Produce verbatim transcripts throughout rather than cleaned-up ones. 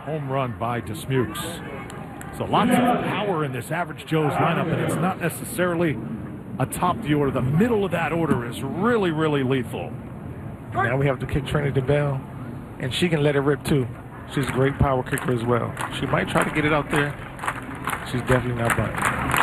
home run by Dismukes. So lots of power in this average Joe's lineup, and it's not necessarily atop the order. The middle of that order is really, really lethal. Now we have to kick Trinity Bell, and she can let it rip too. She's a great power kicker as well. She might try to get it out there. She's definitely not bunting.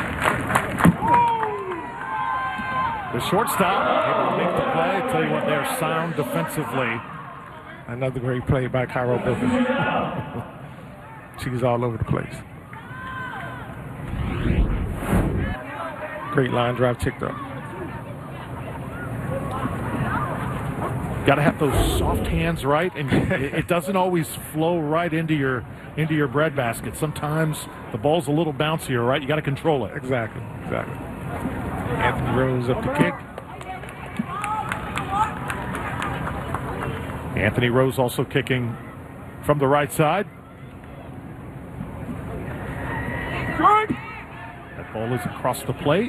The shortstop able to make the play. I tell you what, they're sound defensively. Another great play by Cairo Booker. She's all over the place. Great line drive tick though. Got to have those soft hands right, and it doesn't always flow right into your into your breadbasket. Sometimes the ball's a little bouncier, right? You got to control it. Exactly, exactly. Anthony Rose up to kick. Anthony Rose also kicking from the right side. That ball is across the plate.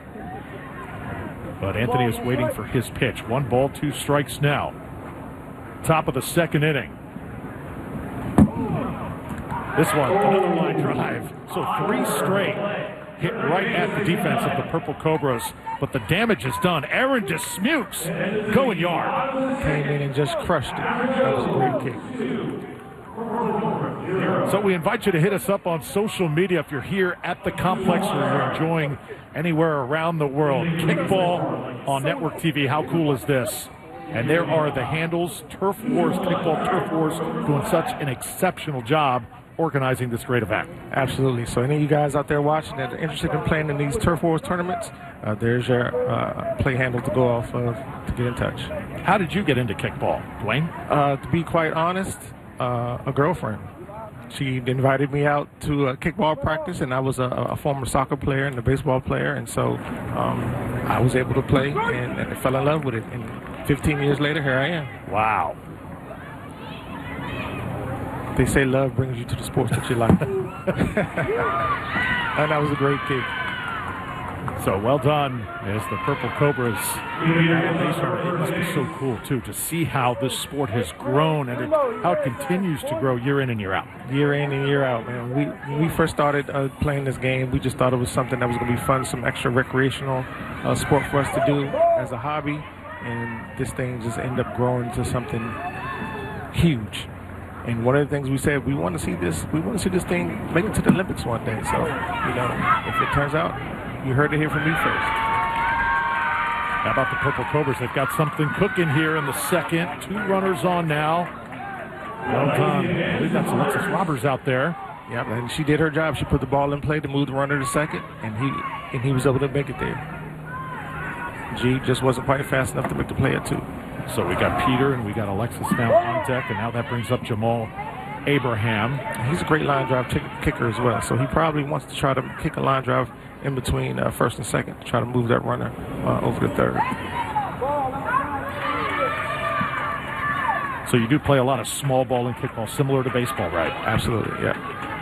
But Anthony is waiting for his pitch. One ball, two strikes now. Top of the second inning. This one, another line drive. So three straight hit right at the defense of the Purple Cobras. But the damage is done. Aaron Dismukes going yard. Came in and just crushed it. That was a great kick. So we invite you to hit us up on social media if you're here at the complex or you're enjoying anywhere around the world. Kickball on Network T V. How cool is this? And there are the handles. Turf Wars, Kickball Turf Wars, doing such an exceptional job organizing this great event. Absolutely. So any of you guys out there watching that are interested in playing in these Turf Wars tournaments, uh, there's your uh, play handle to go off of to get in touch. How did you get into kickball, Dwayne? Uh, to be quite honest, uh, a girlfriend. She invited me out to a kickball practice, and I was a, a former soccer player and a baseball player, and so um, I was able to play and, and I fell in love with it. And fifteen years later, here I am. Wow. They say love brings you to the sports that you like. And that was a great kick. So well done as the Purple Cobras. It must be so cool, too, to see how this sport has grown and it, how it continues to grow year in and year out. Year in and year out, man. We, when we first started uh, playing this game, we just thought it was something that was going to be fun, some extra recreational uh, sport for us to do as a hobby. And this thing just ended up growing to something huge. And one of the things we said, we want to see this, we want to see this thing make it to the Olympics one day. So, you know, if it turns out, you heard it here from me first. How about the Purple Cobras? They've got something cooking here in the second. Two runners on now. Well done. I believe that's Alexis Roberts out there. Yeah, and she did her job. She put the ball in play to move the runner to second, and he and he was able to make it there. G just wasn't quite fast enough to make the play at two. So we got Peter and we got Alexis now on deck, and now that brings up Jamal Abraham. He's a great line drive t- kicker as well, so he probably wants to try to kick a line drive in between uh, first and second to try to move that runner uh, over to third. So you do play a lot of small ball and kickball, similar to baseball, right? Absolutely, yeah.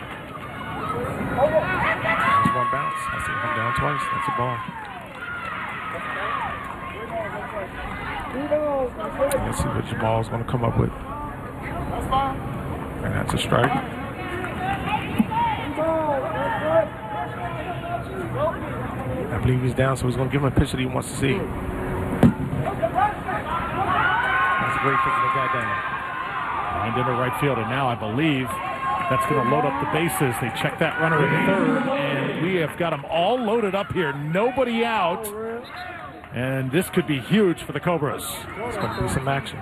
There's one bounce. I see him down twice. That's a ball. Let's see what Jamal's going to come up with. And that's a strike. I believe he's down, so he's going to give him a pitch that he wants to see. That's a great kick to the guy down. Lined into right field, and now I believe that's going to load up the bases. They check that runner in third, and we have got them all loaded up here. Nobody out. And this could be huge for the Cobras. It's going to be some action.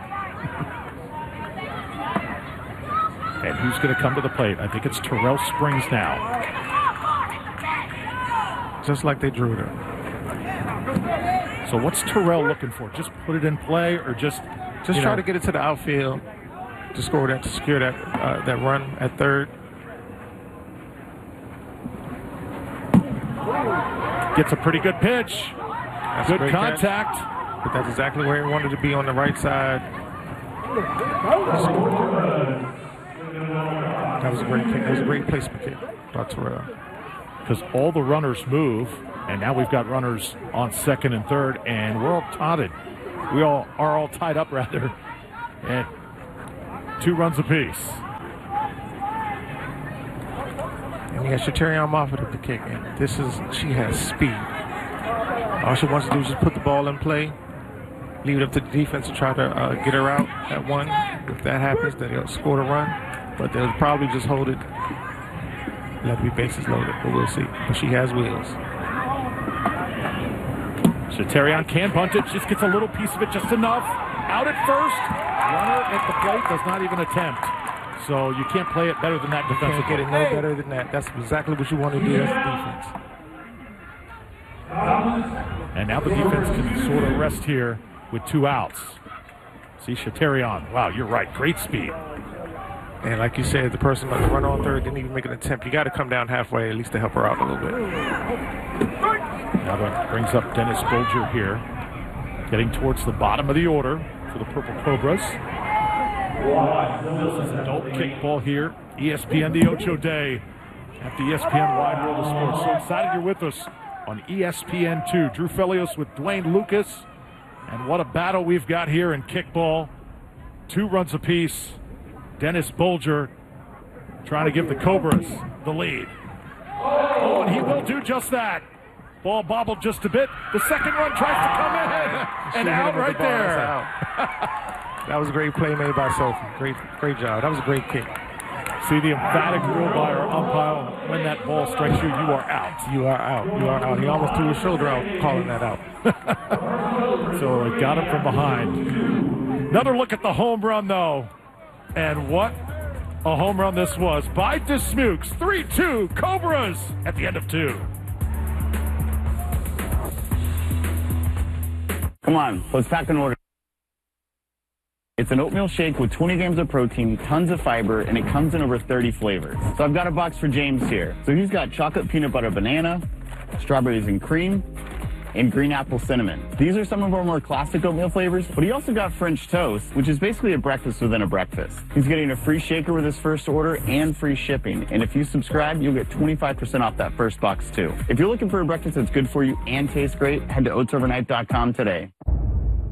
And who's going to come to the plate? I think it's Terrell Springs now. Just like they drew it up. So what's Terrell looking for? Just put it in play, or just just try know. to get it to the outfield to score that, to secure that uh, that run at third. Gets a pretty good pitch. That's good contact. Catch, but that's exactly where he wanted to be, on the right side. That was a great kick. That was a great placement kick by Terrell. Because all the runners move, and now we've got runners on second and third, and we're all tied. We all are all tied up, rather, at two runs apiece. And he has Shatarion Moffett at the kick. And this is, she has speed. All she wants to do is just put the ball in play, leave it up to the defense to try to uh, get her out at one. If that happens, then they'll score the run. But they'll probably just hold it, let it be bases loaded, but we'll see. But she has wheels. Shatarion can punt it, just gets a little piece of it, just enough. Out at first, runner at the plate does not even attempt. So you can't play it better than that defensively. You can't get it no better than that. That's exactly what you want to do as a defense. And now the defense can sort of rest here with two outs. See Shatarion. Wow, you're right. Great speed. And like you said, the person on the run on third didn't even make an attempt. You got to come down halfway at least to help her out a little bit. Now that brings up Dennis Bolger here, getting towards the bottom of the order for the Purple Cobras. This is adult kickball here. E S P N The Ocho Day at the E S P N Wide World of Sports. So excited you're with us on E S P N two. Drew Felios with Dwayne Lucas. And what a battle we've got here in kickball. Two runs apiece. Dennis Bolger trying to give the Cobras the lead. Oh, and he will do just that. Ball bobbled just a bit. The second run tries to come in. And out right the there. Out. That was a great play made by Sophie. Great, great job. That was a great kick. See the emphatic rule by our umpire. When that ball strikes you, you are out. You are out. You are out. He almost threw his shoulder out calling that out. So it got him from behind. Another look at the home run, though. And what a home run this was by Dismukes. three two Cobras at the end of two. Come on, let's pack an order. It's an oatmeal shake with twenty grams of protein, tons of fiber, and it comes in over thirty flavors. So I've got a box for James here. So he's got chocolate peanut butter banana, strawberries and cream, and green apple cinnamon. These are some of our more classic oatmeal flavors, but he also got French toast, which is basically a breakfast within a breakfast. He's getting a free shaker with his first order and free shipping. And if you subscribe, you'll get twenty-five percent off that first box too. If you're looking for a breakfast that's good for you and tastes great, head to oats overnight dot com today.